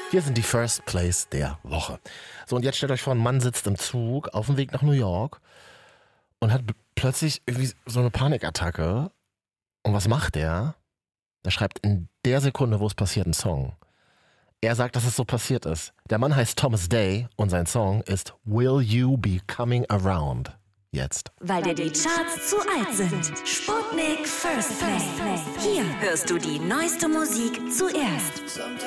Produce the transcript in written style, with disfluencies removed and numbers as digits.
Wir sind die First Place der Woche. So, und jetzt stellt euch vor, ein Mann sitzt im Zug auf dem Weg nach New York und hat plötzlich irgendwie so eine Panikattacke. Und was macht er? Der schreibt in der Sekunde, wo es passiert, einen Song. Er sagt, dass es so passiert ist. Der Mann heißt Thomas Day und sein Song ist Will You Be Coming Around? Jetzt. Weil dir die Charts zu alt sind. Sputnik First Play. Hier hörst du die neueste Musik zuerst.